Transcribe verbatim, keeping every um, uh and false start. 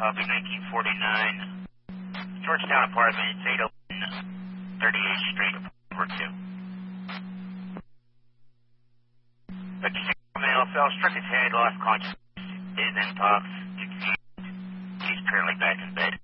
copy nineteen forty-nine. Georgetown Apartments, eight oh one thirty-eighth Street, number two. The male fell, struck his head, lost consciousness, is in talks, deceased. He's currently back in bed.